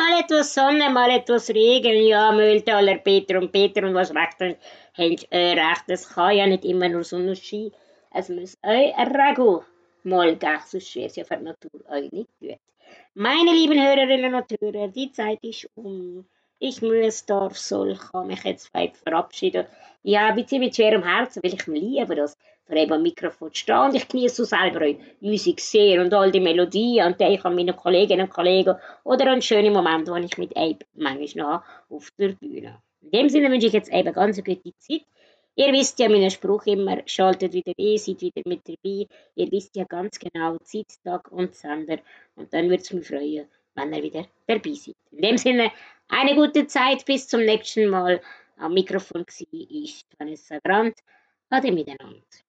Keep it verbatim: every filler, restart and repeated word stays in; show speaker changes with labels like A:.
A: Mal etwas Sonne, mal etwas Regen. Ja, Mühltaler Peter und Peter und was recht haben, haben äh, recht. Es kann ja nicht immer nur Sonne und Schein. Es muss auch ein Regen mal geben, sonst wäre es ja für die Natur auch nicht gut. Meine lieben Hörerinnen und Hörer, die Zeit ist um. Ich muss, darf, soll, kann mich jetzt weit verabschieden. Ja, ein bisschen mit schwerem Herzen, weil ich mir liebe das, vor eben am Mikrofon zu stehen. Und ich genieße so selber auch Musik sehr und all die Melodien und denke an meine Kolleginnen und Kollegen oder an schöne Momente, die ich mit Abe manchmal noch habe auf der Bühne. In dem Sinne wünsche ich jetzt eben ganz eine gute Zeit. Ihr wisst ja meinen Spruch immer, schaltet wieder ein, seid wieder mit dabei. Ihr wisst ja ganz genau Zeit, Tag und Sender. Und dann würde es mich freuen, wenn ihr wieder dabei seid. In dem Sinne, eine gute Zeit, bis zum nächsten Mal. Am Mikrofon war ich, Vanessa Brandt. Ade miteinander.